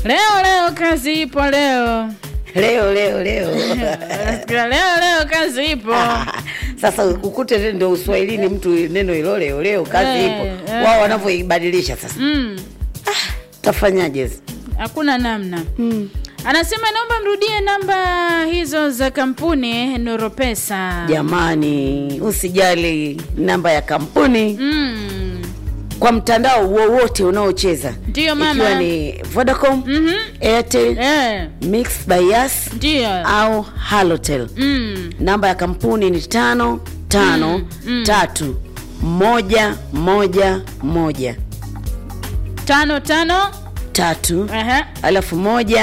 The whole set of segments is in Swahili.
Leo kazi ipo leo. Leo. Leo kazi ipo. Sasa ukute ndio Uswahilini mtu neno hilo leo kazi ipo. Wao wanavyoibadilisha sasa. Tafanyaje? Hakuna namna. Anasema naomba mrudie namba hizo za kampuni Nuru Pesa. Jamani, usijali namba ya kampuni. Kwa mtandao wote unaocheza. Ndio mama. Ikiwa ni Vodacom, Airtel, Mix by Yas, ndio au Halotel. Namba ya kampuni ni 55311. 553 alafu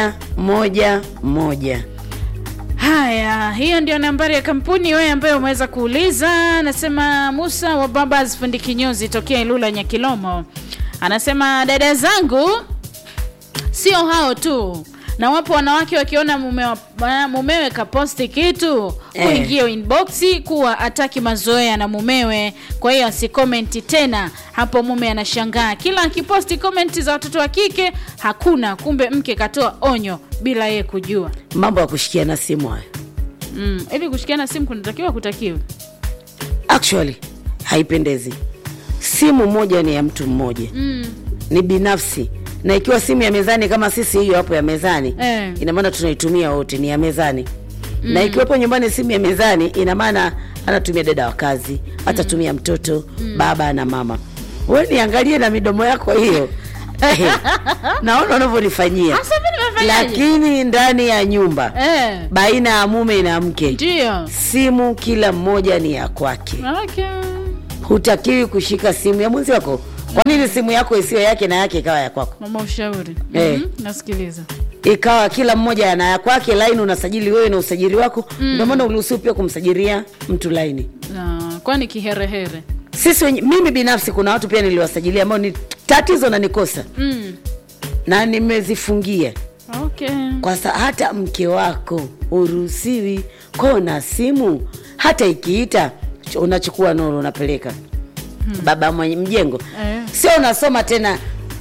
111. Haya, hiyo ndio nambari ya kampuni wewe ambaye umeweza kuuliza. Anasema Musa wa Babas fundi kinyozi tokea Ilula Nyakilomo. Anasema dada zangu sio hao tu. Na wapo wanawake wakiona mumewe kaposti kitu kuingia inbox kuwa ataki mazoea na mumewe, kwa hiyo asikomenti tena. Hapo mume anashangaa kila akiposti komenti za watoto wa kike hakuna, kumbe mke katoa onyo bila yeye kujua. Mambo ya kushikiana simu hayo. Hivi kushikiana simu kunatakiwa kutakiwa? Actually haipendezi. Simu moja ni ya mtu mmoja. Ni binafsi. Na ikiwa simu ya mezani kama sisi hiyo hapo ya mezani, ina maana tunaitumia wote, ni ya mezani. Na ikiwa nyumbani simu ya mezani, ina maana anatumia dada wa kazi, atatumia mtoto, baba na mama. Wewe niangalie na midomo yako hiyo. Naona unavyonifanyia. Lakini ndani ya nyumba, baina ya mume na mke, ndio simu kila mmoja ni ya kwake. Okay. Hutakiwi kushika simu ya mwenzi wako. Kwa nini simu yako isiwe yake na yake ikawa ya kwako? Mama ushauri. Nasikiliza. Ikawa kila mmoja ana ya kwake, line unasajili wewe na usajili wako. Ndio maana uliruhusiwa pia kumsajilia mtu line. Kwani kiherehere. Mimi binafsi kuna watu pia niliwasajilia ambao ni tatizo na nikosa. Na nimezifungia. Okay. Kwa hata mke wako uruhusiwi kona simu, hata ikiita unachukua Nuru unapeleka. Baba mwenye mjengo. Sio unasoma tena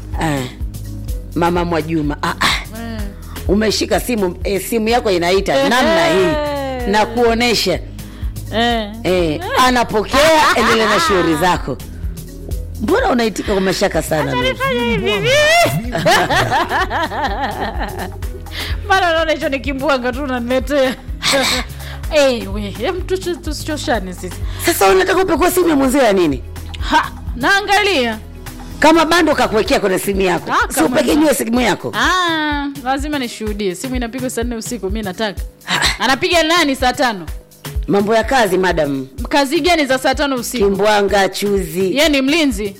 Mama Mwajuma. Umeshika simu, simu yako inaita namna hii na kuonesha. Anapokea, endelea na shughuli zako. Mbona unaitika kwa mashaka sana? Mara naona hicho nikimbwanga tu unaniletea. Wewe mtu tusichoshane sisi. Sasa unataka upekua simu ya mzee ya nini? Naangalia. Kama bando kakuwekea kwenye simu yako. Si upekenywe simu yako. Lazima nishuhudie. Simu inapigwa saa 4 usiku, mimi nataka. Anapiga nani saa 5? Mambo ya kazi madam. Kazi gani za saa 5 usiku? Kimbwanga chuzi. Yeye ni mlinzi.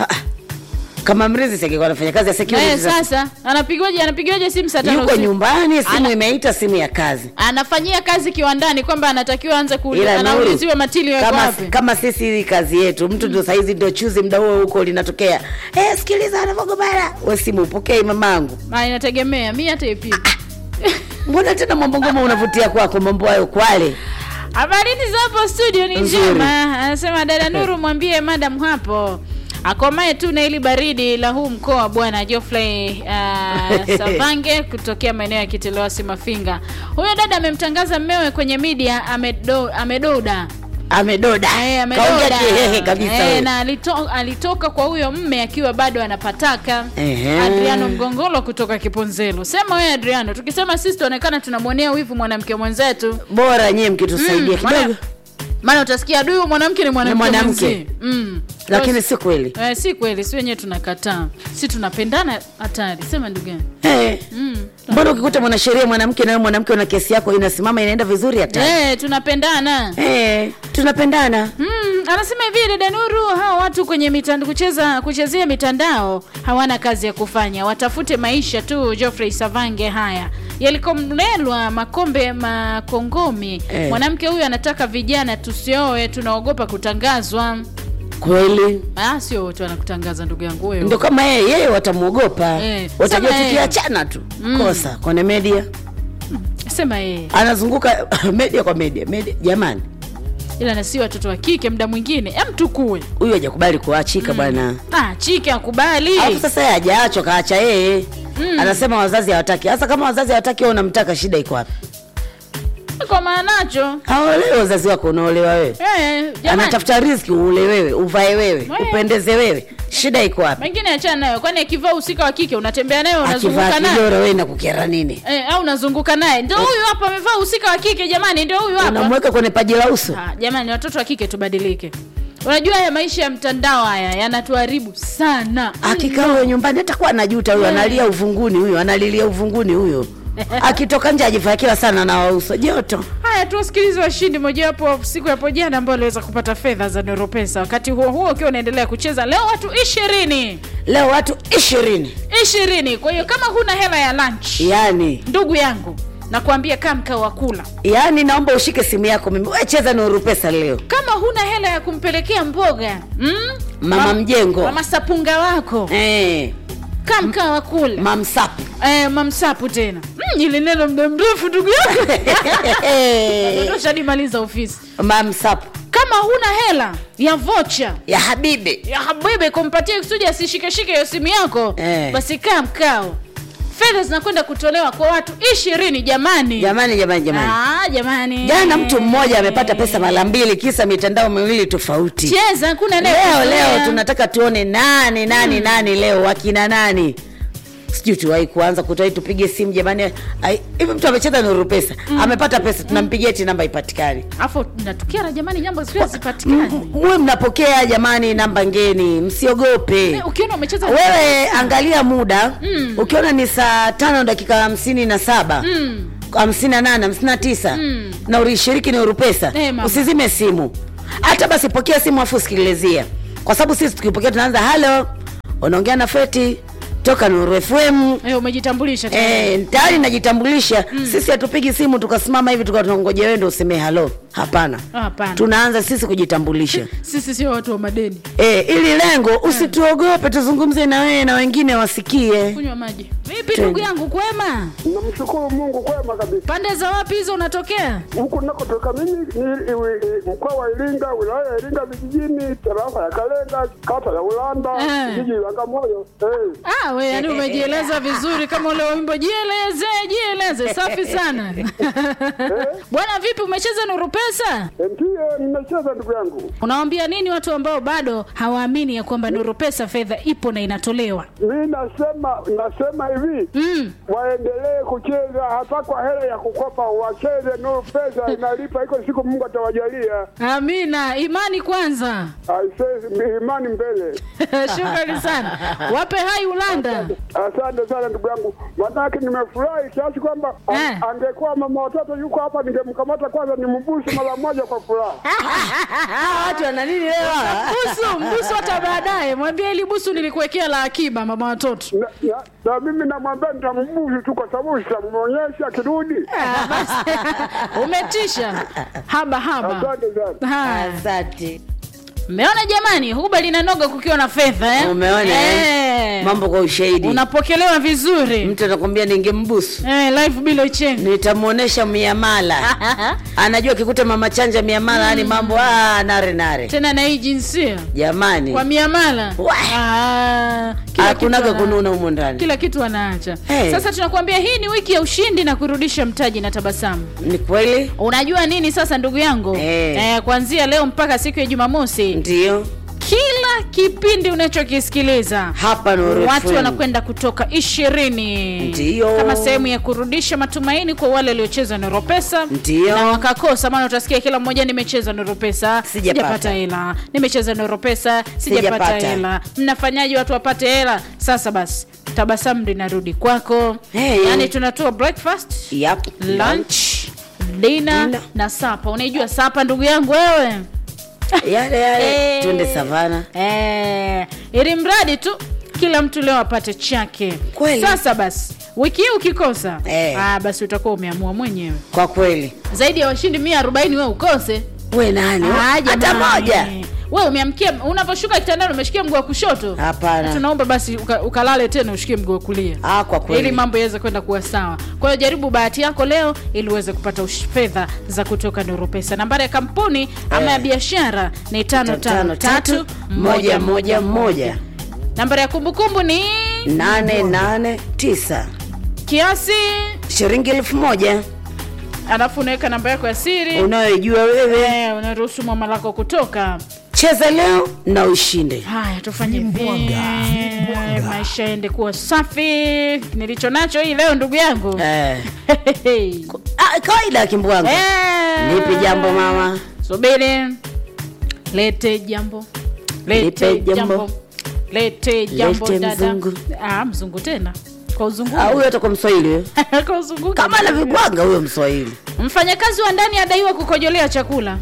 Kama mlinzi sasa anafanya kazi ya security. Sasa anapigiwaje simu saa 5 usiku? Yuko nyumbani, simu imeita, simu ya kazi. Anafanyia kazi kiwandani kwamba anatakiwa aanze kuuliza, anauliziwa matili yako wapi? Kama sisi hii kazi yetu, mtu ndio saizi ndio chuzi muda huo linatokea. Sikiliza anavyogombana. Wewe simu upokee mamangu. Inategemea, mimi hata ipi. Mbona tena mambo ngoma unavutia kwako mambo hayo Kwale? Habarini za hapo studio ni njema. Anasema dada Nuru mwambie madam hapo akomae tu na ili baridi la huu mkoa bwana. Geoffrey Savange kutokea maeneo ya Kitelewasi Mafinga. Huyo dada amemtangaza mmewe kwenye media amedoda. Kaongea kabisa. Na alitoka kwa huyo mme akiwa bado anapataka. Adriano Mgongolo kutoka Kiponzelo. Sema wewe Adriano, tukisema sisi tuonekana tunamuonea wivu mwanamke mwenzetu. Bora nyie mkitusaidia kidogo. Maana utasikia adui mwanamke ni mwanamke. Lakini si kweli. Si kweli, si wenyewe tunakataa. Si tunapendana hatari. Sema ndugu yangu. Mbona ukikuta mwanasheria mwanamke na wewe mwanamke una kesi yako inasimama inaenda vizuri hatari. Tunapendana. Tunapendana. Anasema hivi dada Nuru, hao watu kwenye mitandao kuchezea mitandao hawana kazi ya kufanya. Watafute maisha tu. Geoffrey Savange haya. Yalikomlelwa makombe makongomi. Mwanamke huyu anataka vijana tusioe, tunaogopa kutangazwa. Kweli? Sio wote wanakutangaza ndugu yangu wewe. Ndio kama yeye watamuogopa. Watajua tukiachana tu. Kosa kwenye media. Sema yeye. Anazunguka media kwa media jamani. Ila na si watoto wa kike muda mwingine. Tukue. Huyu hajakubali kuachika bwana. Chike akubali. Alafu sasa yeye hajaachwa kaacha yeye. Anasema wazazi hawataki. Sasa kama wazazi hawataki wewe unamtaka, shida iko wapi? Kwa maanacho haolewe wazazi wako, unaolewa wewe. Anatafuta riziki, ule wewe, uvae wewe, upendeze wewe. Shida iko wapi? Mengine achana nayo. Kwani akivaa usika wa kike unatembea naye, unazunguka naye? Akivaa wewe na kukera nini? Au unazunguka naye. Ndio huyu hapa amevaa usika wa kike jamani, ndio huyu hapa. Unamweka kwenye paji la uso. Jamani, watoto wa kike tubadilike. Unajua haya maisha ya mtandao haya yanatuharibu sana. Akikaa huyo nyumbani atakuwa anajuta, huyo analia uvunguni, huyo analilia uvunguni huyo. Akitoka nje ajifanya kila sana na wauso joto. Haya, tusikilize washindi mmoja hapo siku hapo jana ambao waliweza kupata fedha za Nuru Pesa. Wakati huo ukiwa unaendelea kucheza, leo watu 20. Leo watu 20. Kwa hiyo kama huna hela ya lunch, yani ndugu yangu, nakwambia kama mkao wa kula. Yani naomba ushike simu yako mimi. Wewe cheza Nuru Pesa leo. Kama huna hela ya kumpelekea mboga, mama mjengo, mama sapunga wako. Kama mkao wa kula. Mamsapu. Mamsapu tena. Ile neno muda mrefu ndugu yangu. Ndio shadimaliza ofisi. Mamsapu. Kama huna hela ya vocha ya habibi kumpatia kusudi asishike hiyo simu yako, basi kaa mkao. Fedha zinakwenda kutolewa kwa watu 20 jamani. Jamani. Jana mtu mmoja amepata pesa mara 2 kisa mitandao miwili tofauti. Cheza kuna leo tunataka tuone nani leo wakina nani. Sijui tuwahi kuanza kutoa tupige simu jamani. Hivi mtu amecheza Nuru Pesa, amepata pesa, tunampigia eti namba ipatikane. Afu natukia jamani, namba zipatikane. Wewe mnapokea jamani namba ngeni, msiogope. Ukiona umecheza wewe angalia muda. Ukiona ni saa 5 dakika 57. 58, 59. Na ulishiriki Nuru Pesa, usizime simu. Hata basi pokea simu afu sikilizia. Kwa sababu sisi tukipokea tunaanza hello, unaongea na Feti toka Nuru FM. Umejitambulisha tayari najitambulisha. Sisi hatupigi simu tukasimama hivi tukatongoje wewe ndio useme hello. Hapana. Tunaanza sisi kujitambulisha. Sisi sio watu wa madeni. Ili lengo usituogope, tuzungumze na wewe na wengine wasikie. Kunywa maji. Vipi ndugu yangu, kwema? Namshukuru Mungu, kwema kabisa. Pande za wapi hizo unatokea? Huko nakotoka mimi ni mkoa wa Iringa, wilaya ya Iringa vijijini, tarafa ya Kalenga, kata ya Ulanda, jiji la Bagamoyo. Wewe yani umejieleza vizuri kama ule wimbo jieleze. Safi sana. Bwana vipi, umecheza Nuru Pesa? Ndio, nimecheza ndugu yangu. Unawaambia nini watu ambao bado hawaamini ya kwamba Nuru Pesa fedha ipo na inatolewa? Mimi nasema hivi, waendelee kucheza, hata kwa hela ya kukopa wacheze. Nuru Pesa inalipa, iko siku Mungu atawajalia. Amina, imani kwanza. Imani mbele. Shukrani sana. Wape hai Ulanda. Asante sana ndugu yangu. Manake nimefurahi kiasi kwamba angekuwa mama watoto yuko hapa ningemkamata kwanza nimbusu mara moja kwa furaha. Watu wana nini leo? Mbusu hata baadaye. Mwambie ili busu nilikuwekea la akiba mama watoto. Na mimi namwambia nitambusu tu kwa sababu sitamuonyesha kirudi. Umetisha. Haba. Asante sana. Asante. Mmeona jamani, huba linanoga kukiwa na fedha Umeona mambo kwa ushahidi. Unapokelewa vizuri. Mtu anakuambia ningembusu. Live bila chenga. Nitamuonesha miamala. Anajua kikuta mama chanja miamala yani mambo nare. Tena na hii jinsia. Jamani. Kwa miamala. Hakunaga kununa humo ndani. Kila kitu anaacha. Sasa tunakuambia hii ni wiki ya ushindi na kurudisha mtaji na tabasamu. Ni kweli? Unajua nini sasa ndugu yangu? Kuanzia leo mpaka siku ya Jumamosi. Ndio. Kila kipindi unachokisikiliza hapa Nuru FM, watu wanakwenda kutoka 20. Ndio. Kama sehemu ya kurudisha matumaini kwa wale waliocheza Nuru Pesa na wakakosa. Maana utasikia kila mmoja, nimecheza Nuru Pesa sijapata hela, nimecheza Nuru Pesa sijapata hela. Mnafanyaje watu wapate hela? Sasa basi tabasamu linarudi kwako. Yani tunatoa breakfast, lunch, dinner na sapa. Unaijua sapa ndugu yangu wewe? Yale twende savana. Ili mradi tu kila mtu leo apate chake. Kweli. Sasa basi wiki hii ukikosa basi utakuwa umeamua mwenyewe. Kwa kweli. Zaidi ya washindi 140 wewe ukose. Wewe nani? Hata moja. Wewe umeamkia unaposhuka kitandani umeshikia mguu wa kushoto? Hapana. Tunaomba basi ukalale tena ushikie mguu wa kulia. Kwa kweli. Ili mambo yaweze kwenda kuwa sawa. Kwa hiyo jaribu bahati yako leo ili uweze kupata fedha za kutoka Nuru Pesa. Nambari ya kampuni ama ya biashara ni 553111. Nambari ya kumbukumbu ni 889 kiasi shilingi 1000, alafu unaweka namba yako ya siri unayojua wewe. Unaruhusu mama lako kutoka. Cheza leo na ushinde. Haya, tufanye maisha ende kuwa safi. Nilicho nacho hii leo ndugu yangu. Kawaida Kimbwanga. Nipe jambo mama. Subiri. Lete jambo. Lete jambo. Lete jambo dada. Mzungu. Mzungu tena. Kwa uzungu. Huyo atakuwa Mswahili huyo. Kwa uzungu. Kama na Vibwanga huyo Mswahili. Mfanyakazi wa ndani adaiwa kukojolea chakula.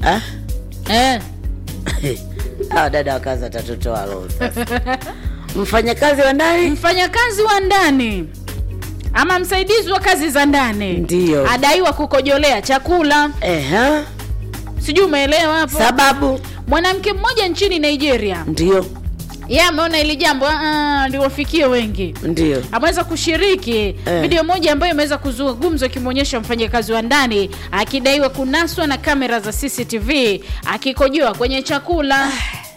Dada wa kazi atatotoa roho sasa. Mfanyakazi wa ndani ama msaidizi wa kazi za ndani ndio adaiwa kukojolea chakula. Sijui umeelewa hapo? Sababu mwanamke mmoja nchini Nigeria ndio ameona ili jambo liwafikie wengi. Ndio ameweza kushiriki video moja ambayo imeweza kuzua gumzo kimuonyesha mfanyakazi wa ndani akidaiwa kunaswa na kamera za CCTV akikojoa kwenye chakula.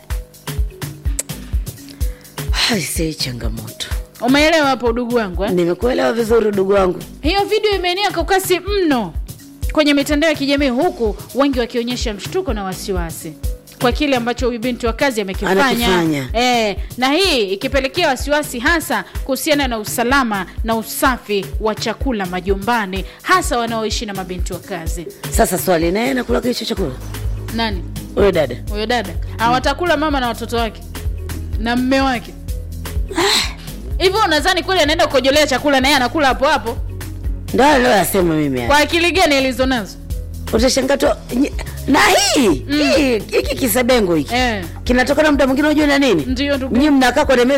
Haisi changamoto. Umeelewa hapo ndugu wangu? Nimekuelewa vizuri ndugu wangu. Hiyo video imeenea kwa kasi mno kwenye mitandao ya kijamii, huku wengi wakionyesha mshtuko na wasiwasi kwa kile ambacho huyu binti wa kazi amekifanya. Na hii ikipelekea wasiwasi hasa kuhusiana na usalama na usafi wa chakula majumbani, hasa wanaoishi na mabinti wa kazi. Sasa swali, naye anakula hicho chakula? Nani? Huyo dada. Watakula mama na watoto wake na mume wake. Hivyo unadhani kweli anaenda kukojolea chakula na yeye anakula hapo hapo? Ndio leo nasema mimi. Kwa akili gani alizonazo? Utashangaa tu na hiki kisebengo hiki kinatokana muda mwingine unajua na nini? Ndio ndugu. Nyinyi mnakaa kwa